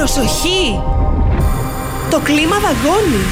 Προσοχή! Το κλίμα δαγκώνει.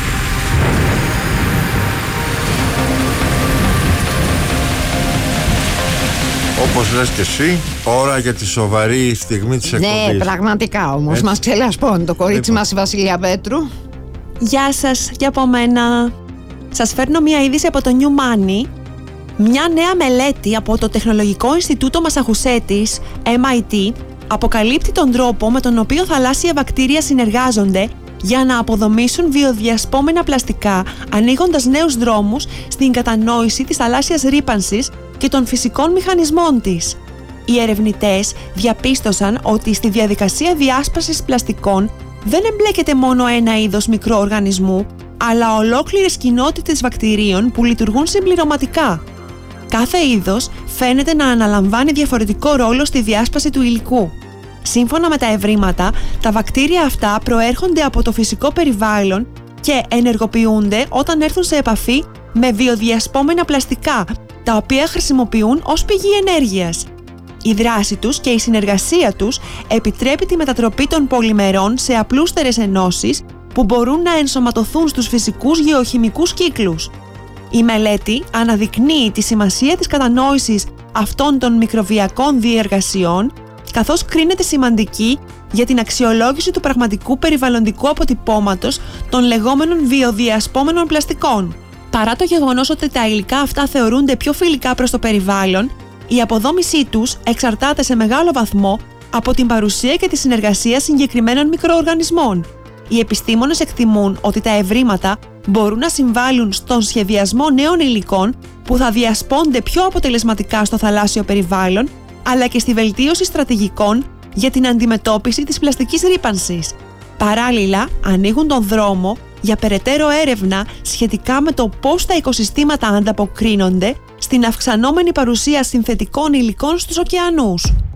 Όπως λες και εσύ, ώρα για τη σοβαρή στιγμή της εκπομπής. Ναι, πραγματικά όμως. Μας ξελασπώνει το κορίτσι μας η Βασιλεία Πέτρου. Γεια σας, και από μένα. Σας φέρνω μια είδηση από το New Money. Μια νέα μελέτη από το Τεχνολογικό Ινστιτούτο Μασαχουσέτης, MIT, αποκαλύπτει τον τρόπο με τον οποίο θαλάσσια βακτήρια συνεργάζονται για να αποδομήσουν βιοδιασπόμενα πλαστικά, ανοίγοντας νέους δρόμους στην κατανόηση της θαλάσσιας ρύπανσης και των φυσικών μηχανισμών της. Οι ερευνητές διαπίστωσαν ότι στη διαδικασία διάσπασης πλαστικών δεν εμπλέκεται μόνο ένα είδος μικροοργανισμού, αλλά ολόκληρες κοινότητες βακτηρίων που λειτουργούν συμπληρωματικά. Κάθε είδος φαίνεται να αναλαμβάνει διαφορετικό ρόλο στη διάσπαση του υλικού. Σύμφωνα με τα ευρήματα, τα βακτήρια αυτά προέρχονται από το φυσικό περιβάλλον και ενεργοποιούνται όταν έρθουν σε επαφή με βιοδιασπόμενα πλαστικά, τα οποία χρησιμοποιούν ως πηγή ενέργειας. Η δράση τους και η συνεργασία τους επιτρέπει τη μετατροπή των πολυμερών σε απλούστερες ενώσεις που μπορούν να ενσωματωθούν στους φυσικούς γεωχημικούς κύκλους. Η μελέτη αναδεικνύει τη σημασία της κατανόησης αυτών των μικροβιακών διεργασιών, καθώς κρίνεται σημαντική για την αξιολόγηση του πραγματικού περιβαλλοντικού αποτυπώματος των λεγόμενων βιοδιασπόμενων πλαστικών. Παρά το γεγονός ότι τα υλικά αυτά θεωρούνται πιο φιλικά προς το περιβάλλον, η αποδόμησή τους εξαρτάται σε μεγάλο βαθμό από την παρουσία και τη συνεργασία συγκεκριμένων μικροοργανισμών. Οι επιστήμονες εκτιμούν ότι τα ευρήματα μπορούν να συμβάλλουν στον σχεδιασμό νέων υλικών που θα διασπώνται πιο αποτελεσματικά στο θαλάσσιο περιβάλλον, αλλά και στη βελτίωση στρατηγικών για την αντιμετώπιση της πλαστικής ρύπανσης. Παράλληλα, ανοίγουν τον δρόμο για περαιτέρω έρευνα σχετικά με το πώς τα οικοσυστήματα ανταποκρίνονται στην αυξανόμενη παρουσία συνθετικών υλικών στους ωκεανούς.